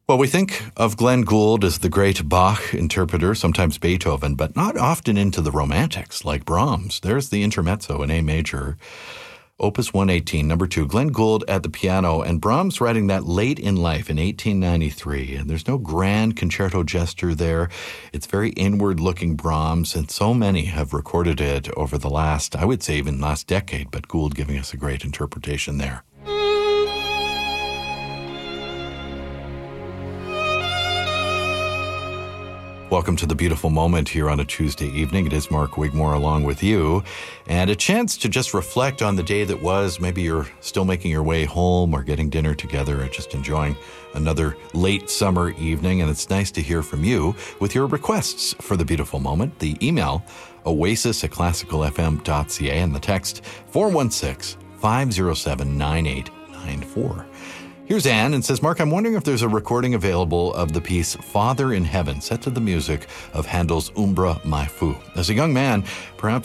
Well, we think of Glenn Gould as the great Bach interpreter, sometimes Beethoven, but not often into the romantics like Brahms. There's the intermezzo in A major, Opus 118, number 2. Glenn Gould at the piano, and Brahms writing that late in life in 1893. And there's no grand concerto gesture there. It's very inward-looking Brahms, and so many have recorded it over the last, I would say even last decade, but Gould giving us a great interpretation there. Welcome to The Beautiful Moment here on a Tuesday evening. It is Mark Wigmore along with you, and a chance to just reflect on the day that was. Maybe you're still making your way home or getting dinner together or just enjoying another late summer evening, and it's nice to hear from you with your requests for The Beautiful Moment. The email, oasis@classicalfm.ca, and the text 416-507-9894. Here's Anne and says, Mark, I'm wondering if there's a recording available of the piece Father in Heaven, set to the music of Handel's Umbra Mai Fu. As a young man, perhaps